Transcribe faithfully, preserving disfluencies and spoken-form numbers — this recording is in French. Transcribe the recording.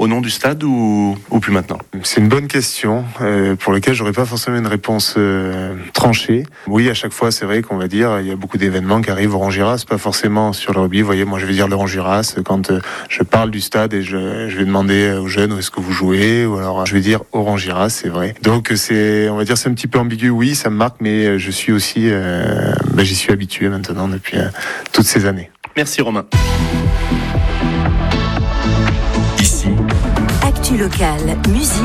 au nom du stade ou, ou plus maintenant? C'est une bonne question euh, pour laquelle j'aurais pas forcément une réponse euh, tranchée. Oui, à chaque fois, c'est vrai qu'on va dire il y a beaucoup d'événements qui arrivent. Oran-Giras, pas forcément sur le rugby. Vous voyez, moi, je vais dire l'Oran-Giras quand euh, je parle du stade et je, je vais demander aux jeunes où est-ce que vous jouez, ou alors je vais dire Oran-Giras, c'est vrai. Donc c'est, on va dire, c'est un petit peu ambigu. Oui, ça me marque, mais je suis aussi, euh, ben, j'y suis habitué maintenant depuis euh, toutes ces années. Merci Romain. Ici, Actu Local, musique.